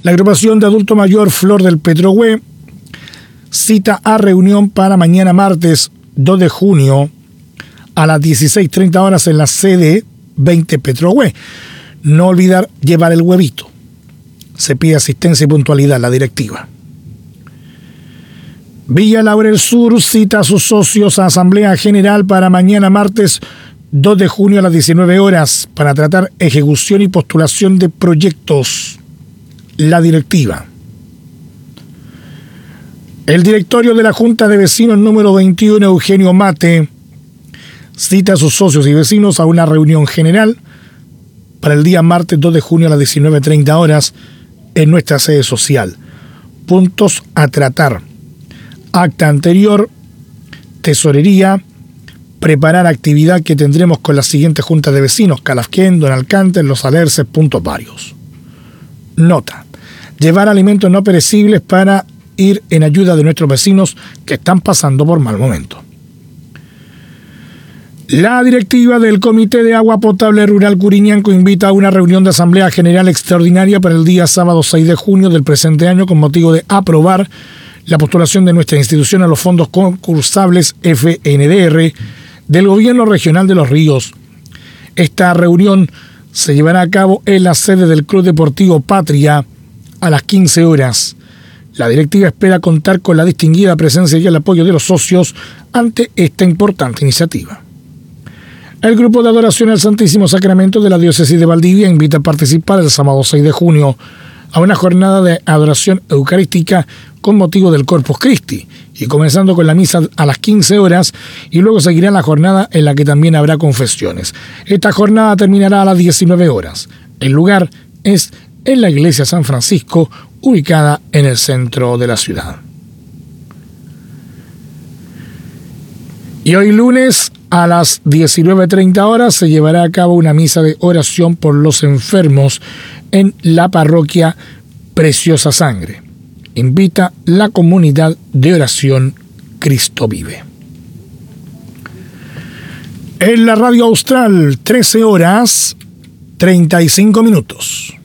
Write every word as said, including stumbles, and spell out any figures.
La agrupación de adulto mayor Flor del Petrohue cita a reunión para mañana martes dos de junio a las dieciséis treinta horas en la sede veinte Petrohue. No olvidar llevar el huevito. Se pide asistencia y puntualidad a la directiva. Villa Laurel Sur cita a sus socios a Asamblea General para mañana martes dos de junio a las diecinueve horas para tratar ejecución y postulación de proyectos. La directiva. El directorio de la Junta de Vecinos número veintiuno, Eugenio Mate, cita a sus socios y vecinos a una reunión general para el día martes dos de junio a las diecinueve treinta horas en nuestra sede social. Puntos a tratar. Acta anterior, tesorería, preparar actividad que tendremos con las siguientes juntas de vecinos: Calafquén, Don Alcántara, Los Alerces, puntos varios. Nota: llevar alimentos no perecibles para ir en ayuda de nuestros vecinos que están pasando por mal momento. La directiva del Comité de Agua Potable Rural Curiñanco invita a una reunión de Asamblea General Extraordinaria para el día sábado seis de junio del presente año con motivo de aprobar la postulación de nuestra institución a los fondos concursables F N D R del Gobierno Regional de Los Ríos. Esta reunión se llevará a cabo en la sede del Club Deportivo Patria a las quince horas. La directiva espera contar con la distinguida presencia y el apoyo de los socios ante esta importante iniciativa. El Grupo de Adoración al Santísimo Sacramento de la Diócesis de Valdivia invita a participar el sábado seis de junio a una jornada de adoración eucarística con motivo del Corpus Christi, y comenzando con la misa a las quince horas, y luego seguirá la jornada en la que también habrá confesiones. Esta jornada terminará a las diecinueve horas. El lugar es en la Iglesia San Francisco, ubicada en el centro de la ciudad. Y hoy lunes a las diecinueve treinta horas se llevará a cabo una misa de oración por los enfermos en la parroquia Preciosa Sangre. Invita la comunidad de oración Cristo Vive. En la Radio Austral, trece horas treinta y cinco minutos.